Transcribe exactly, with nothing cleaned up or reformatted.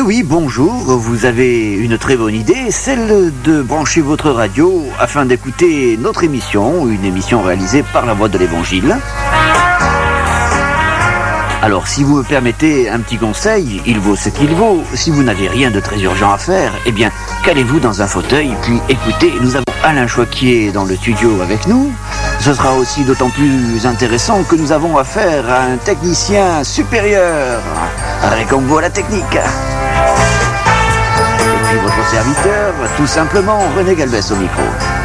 oui, bonjour, vous avez une très bonne idée, celle de brancher votre radio afin d'écouter notre émission, une émission réalisée par la Voix de l'Évangile. Alors, si vous me permettez un petit conseil, il vaut ce qu'il vaut. Si vous n'avez rien de très urgent à faire, eh bien, calez-vous dans un fauteuil, puis écoutez. Nous avons Alain Choiquier dans le studio avec nous. Ce sera aussi d'autant plus intéressant que nous avons affaire à un technicien supérieur. Récombo à la technique. Et puis votre serviteur, tout simplement, René Galvez au micro.